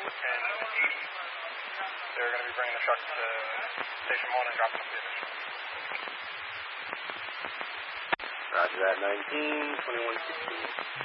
and 80. They're going to be bringing the truck to Station 1 and dropping off the additional. Roger that, 19, 21, 16.